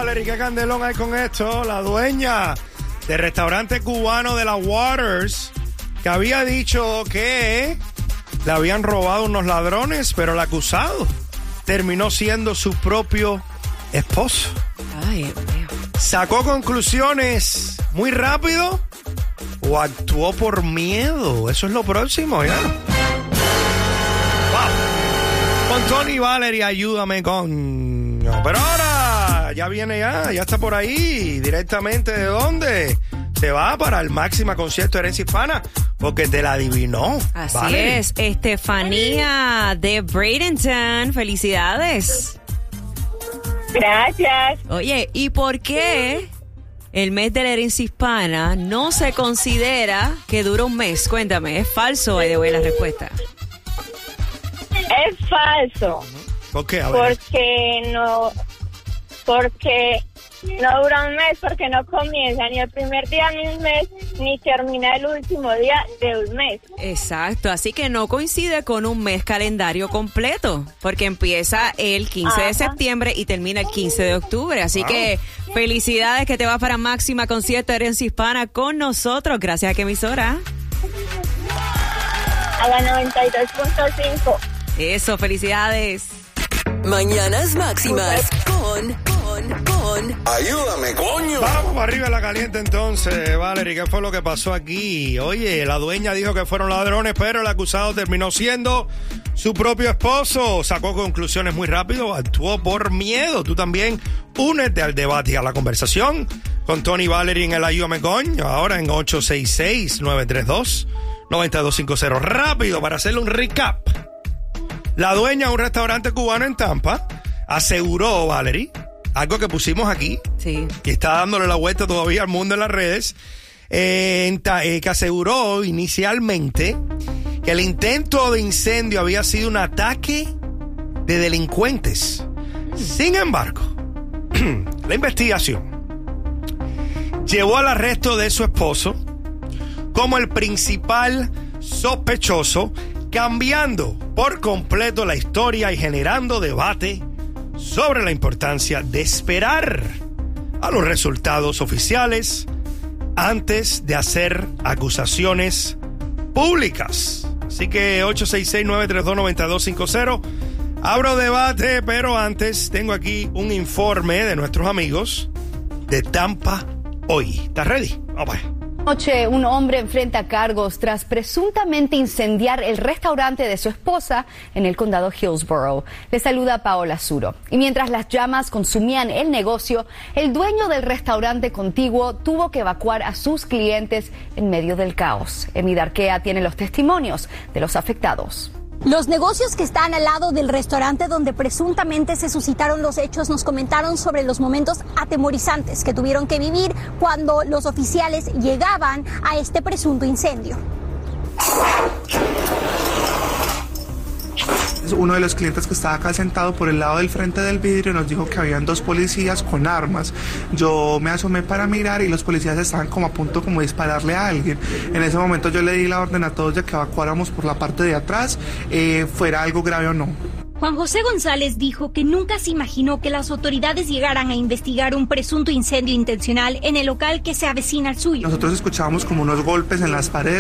Valerie, qué candelón hay con esto. La dueña del restaurante cubano de la Waters, que había dicho que le habían robado unos ladrones, pero el acusado terminó siendo su propio esposo. Ay, Dios mío. ¿Sacó conclusiones muy rápido o actuó por miedo? Eso es lo próximo, ¿ya? Wow. Con Tony Valerie, ayúdame con... Pero ahora, ya viene ya está por ahí. ¿Directamente de dónde? Se va para el Máxima Concierto de Herencia Hispana, porque te la adivinó. Así Valerie. es, Estefanía de Bradenton. Felicidades. Gracias. Oye, ¿y por qué el mes de la herencia hispana no se considera que dura un mes? Cuéntame, ¿es falso o de la respuesta? Es falso. ¿Por qué? A ver. Porque no dura un mes, porque no comienza ni el primer día de un mes, ni termina el último día de un mes. Exacto, así que no coincide con un mes calendario completo, porque empieza el 15 de septiembre y termina el 15 de octubre. Así que felicidades, que te vas para Máxima Concierto de Herencia Hispana con nosotros. Gracias a qué emisora. A la 92.5. Eso, felicidades. Mañanas Máximas con Ayúdame, coño. Vamos para arriba de la caliente entonces, Valerie. ¿Qué fue lo que pasó aquí? Oye, la dueña dijo que fueron ladrones, pero el acusado terminó siendo su propio esposo. Sacó conclusiones muy rápido, actuó por miedo. Tú también únete al debate y a la conversación con Tony Valerie en el Ayúdame, coño. Ahora en 866-932-9250. Rápido, para hacerle un recap. La dueña de un restaurante cubano en Tampa aseguró, Valerie, algo que pusimos aquí, Sí. y está dándole la vuelta todavía al mundo en las redes, que aseguró inicialmente que el intento de incendio había sido un ataque de delincuentes. Sin embargo, la investigación llevó al arresto de su esposo como el principal sospechoso, cambiando por completo la historia y generando debate sobre la importancia de esperar a los resultados oficiales antes de hacer acusaciones públicas. Así que 866-932-9250. Abro debate, pero antes tengo aquí un informe de nuestros amigos de Tampa Hoy. ¿Estás ready? Vamos allá. Anoche, un hombre enfrenta cargos tras presuntamente incendiar el restaurante de su esposa en el condado Hillsborough. Le saluda Paola Zuro. Y mientras las llamas consumían el negocio, el dueño del restaurante contiguo tuvo que evacuar a sus clientes en medio del caos. Emi Darquea tiene los testimonios de los afectados. Los negocios que están al lado del restaurante donde presuntamente se suscitaron los hechos nos comentaron sobre los momentos atemorizantes que tuvieron que vivir cuando los oficiales llegaban a este presunto incendio. Uno de los clientes que estaba acá sentado por el lado del frente del vidrio nos dijo que habían dos policías con armas. Yo me asomé para mirar y los policías estaban como a punto como de dispararle a alguien. En ese momento yo le di la orden a todos de que evacuáramos por la parte de atrás, fuera algo grave o no. Juan José González dijo que nunca se imaginó que las autoridades llegaran a investigar un presunto incendio intencional en el local que se avecina al suyo. Nosotros escuchábamos como unos golpes en las paredes.